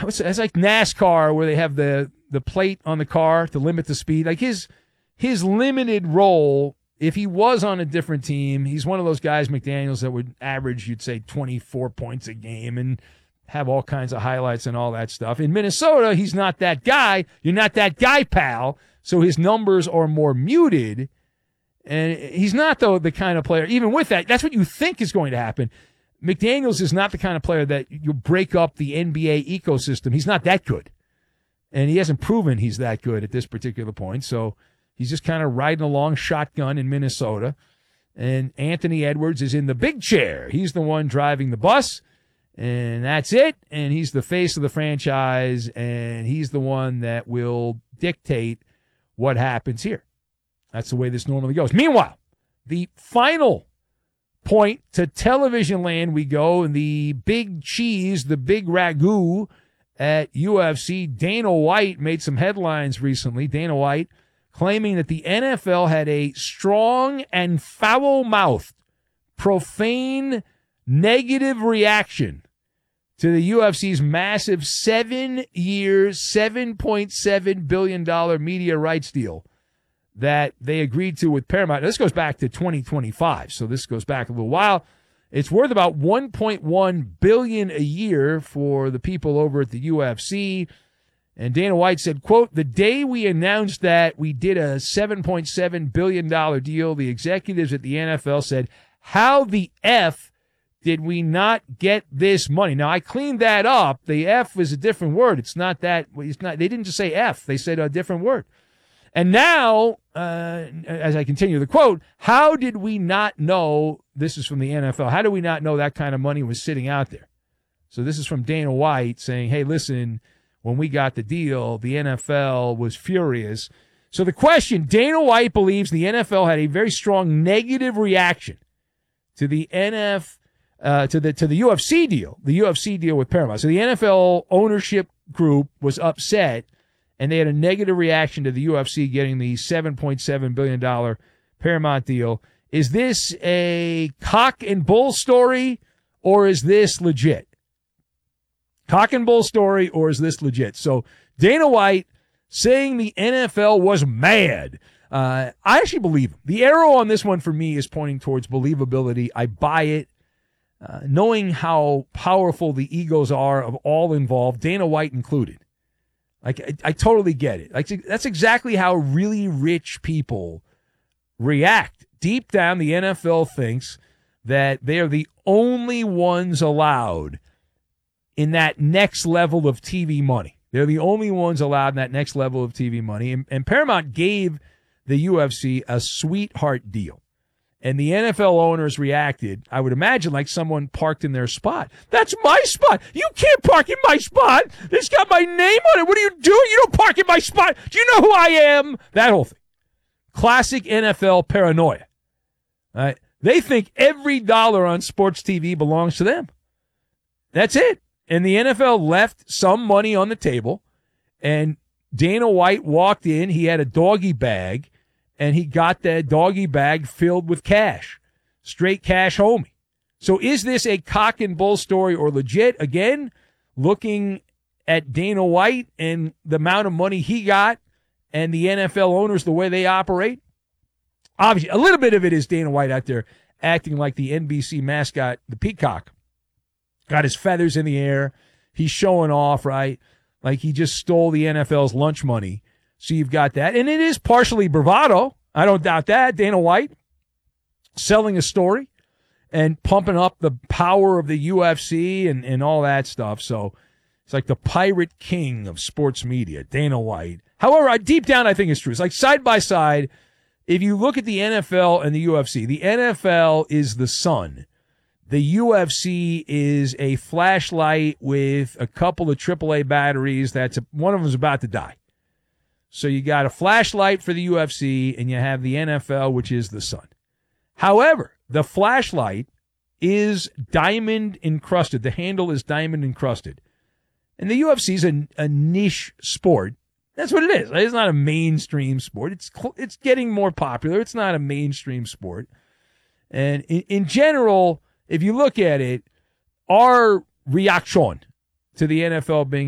it's like NASCAR where they have the plate on the car to limit the speed. Like his limited role, if he was on a different team, he's one of those guys, McDaniels, that would average, you'd say, 24 points a game and have all kinds of highlights and all that stuff. In Minnesota, he's not that guy. You're not that guy, pal. So his numbers are more muted. And he's not, though, the kind of player, even with that, that's what you think is going to happen. McDaniels is not the kind of player that you break up the NBA ecosystem. He's not that good. And he hasn't proven he's that good at this particular point. So he's just kind of riding along shotgun in Minnesota. And Anthony Edwards is in the big chair. He's the one driving the bus. And that's it. And he's the face of the franchise. And he's the one that will dictate what happens here. That's the way this normally goes. Meanwhile, the final point to television land we go, and the big cheese, the big ragu at UFC. Dana White made some headlines recently. Dana White claiming that the NFL had a strong and foul-mouthed, profane, negative reaction to the UFC's massive 7-year, $7.7 billion media rights deal that they agreed to with Paramount. Now, this goes back to 2025, so this goes back a little while. It's worth about $1.1 billion a year for the people over at the UFC. And Dana White said, quote, "The day we announced that we did a $7.7 billion deal, the executives at the NFL said, 'How the F did we not get this money?'" Now, I cleaned that up. The F is a different word. It's not that. It's not. They didn't just say F. They said a different word. And now, as I continue the quote, "How did we not know," this is from the NFL, "how did we not know that kind of money was sitting out there?" So this is from Dana White saying, hey, listen, when we got the deal, the NFL was furious. So the question, Dana White believes the NFL had a very strong negative reaction to the to the UFC deal with Paramount. So the NFL ownership group was upset, and they had a negative reaction to the UFC getting the $7.7 billion Paramount deal. Is this a cock and bull story, or is this legit? Cock and bull story, or is this legit? So Dana White saying the NFL was mad. I actually believe him. The arrow on this one for me is pointing towards believability. I buy it. Knowing how powerful the egos are of all involved, Dana White included. Like, I totally get it. Like, that's exactly how really rich people react. Deep down, the NFL thinks that they are the only ones allowed in that next level of TV money. They're the only ones allowed in that next level of TV money. And Paramount gave the UFC a sweetheart deal. And the NFL owners reacted, I would imagine, like someone parked in their spot. That's my spot. You can't park in my spot. It's got my name on it. What are you doing? You don't park in my spot. Do you know who I am? That whole thing. Classic NFL paranoia. All right? They think every dollar on sports TV belongs to them. That's it. And the NFL left some money on the table, and Dana White walked in. He had a doggy bag, and he got that doggy bag filled with cash. Straight cash, homie. So is this a cock and bull story or legit? Again, looking at Dana White and the amount of money he got and the NFL owners, the way they operate. Obviously, a little bit of it is Dana White out there acting like the NBC mascot, the peacock. Got his feathers in the air. He's showing off, right? Like he just stole the NFL's lunch money. So you've got that. And it is partially bravado. I don't doubt that. Dana White selling a story and pumping up the power of the UFC and all that stuff. So it's like the pirate king of sports media, Dana White. However, deep down, I think it's true. It's like side by side. If you look at the NFL and the UFC, the NFL is the sun. The UFC is a flashlight with a couple of AAA batteries. One of them is about to die. So you got a flashlight for the UFC, and you have the NFL, which is the sun. However, the flashlight is diamond encrusted. The handle is diamond encrusted. And the UFC is a niche sport. That's what it is. It's not a mainstream sport. It's getting more popular. It's not a mainstream sport. And in general, if you look at it, our reaction to the NFL being